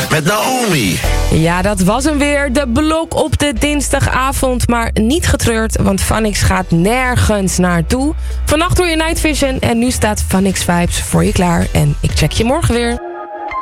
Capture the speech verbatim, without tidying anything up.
met Naomi. Ja, dat was hem weer. De blok op de dinsdagavond. Maar niet getreurd, want Phonix gaat nergens naartoe. Vannacht hoor je Night Vision en nu staat Phonix Vibes voor je klaar. En ik check je morgen weer.